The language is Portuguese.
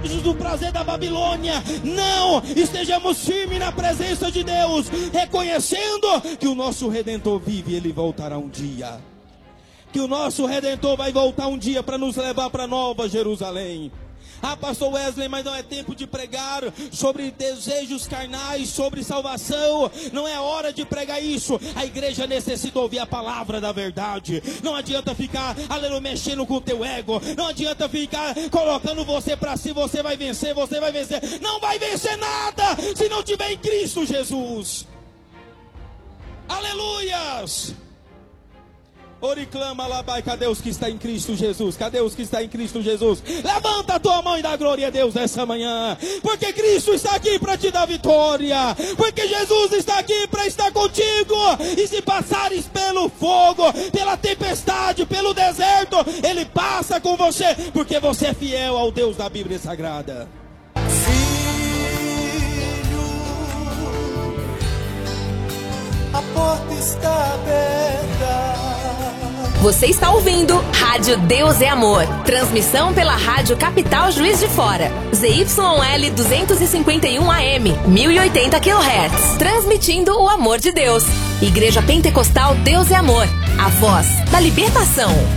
escravos do prazer da Babilônia. Não, estejamos firmes na presença de Deus, reconhecendo que o nosso Redentor vive e Ele voltará um dia. Que o nosso Redentor vai voltar um dia para nos levar para Nova Jerusalém. Ah, pastor Wesley, mas não é tempo de pregar sobre desejos carnais, sobre salvação. Não é hora de pregar isso. A igreja necessita ouvir a palavra da verdade. Não adianta ficar, aleluia, mexendo com o teu ego. Não adianta ficar colocando você para si. Você vai vencer, você vai vencer. Não vai vencer nada se não tiver em Cristo Jesus. Aleluias. Oriclama labai, cadê os que está em Cristo Jesus? Cadê os que está em Cristo Jesus? Levanta a tua mão e dá glória a Deus nessa manhã, porque Cristo está aqui para te dar vitória, porque Jesus está aqui para estar contigo. E se passares pelo fogo, pela tempestade, pelo deserto, Ele passa com você, porque você é fiel ao Deus da Bíblia Sagrada. Filho, a porta está aberta. Você está ouvindo Rádio Deus é Amor. Transmissão pela Rádio Capital Juiz de Fora. ZYL 251 AM, 1080 kHz. Transmitindo o amor de Deus. Igreja Pentecostal Deus é Amor. A voz da libertação.